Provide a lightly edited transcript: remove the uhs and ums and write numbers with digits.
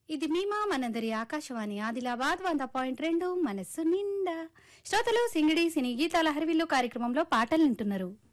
ఇది మీమా మనందరి ఆకాశవాణి ఆదిలాబాద్ 100.2 మనస్సు నిండా. శ్రోతలు సింగిడి సినీ గీతాల హరివిల్లు కార్యక్రమంలో పాటలు వింటున్నారు.